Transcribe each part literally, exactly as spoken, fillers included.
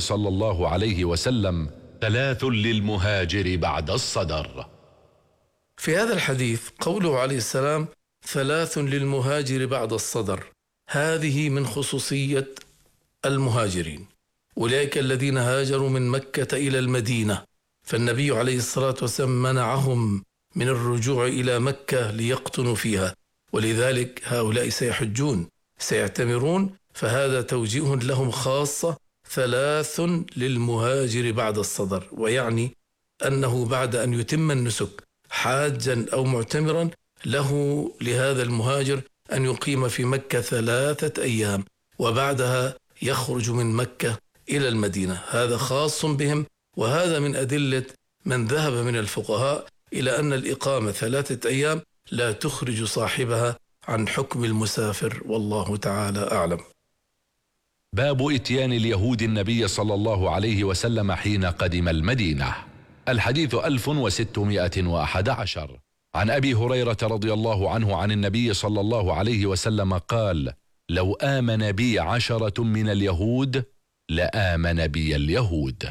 صلى الله عليه وسلم: ثلاث للمهاجر بعد الصدر. في هذا الحديث قوله عليه السلام: ثلاث للمهاجر بعد الصدر، هذه من خصوصية المهاجرين، أولئك الذين هاجروا من مكة إلى المدينة، فالنبي عليه الصلاة والسلام منعهم من الرجوع إلى مكة ليقطنوا فيها، ولذلك هؤلاء سيحجون سيعتمرون، فهذا توجيه لهم خاصة: ثلاث للمهاجر بعد الصدر، ويعني أنه بعد أن يتم النسك حاجا أو معتمرا له لهذا المهاجر أن يقيم في مكة ثلاثة أيام، وبعدها يخرج من مكة إلى المدينة. هذا خاص بهم، وهذا من أدلة من ذهب من الفقهاء إلى أن الإقامة ثلاثة أيام لا تخرج صاحبها عن حكم المسافر، والله تعالى أعلم. باب إتيان اليهود النبي صلى الله عليه وسلم حين قدم المدينة. الحديث ألف وستمائة وأحد عشر. عن أبي هريرة رضي الله عنه عن النبي صلى الله عليه وسلم قال: لو آمن بي عشرة من اليهود لآمن بي اليهود.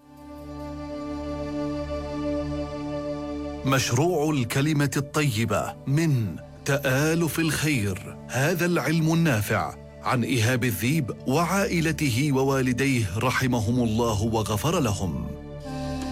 مشروع الكلمة الطيبة من تآلف الخير، هذا العلم النافع، عن إيهاب الذيب وعائلته ووالديه رحمهم الله وغفر لهم.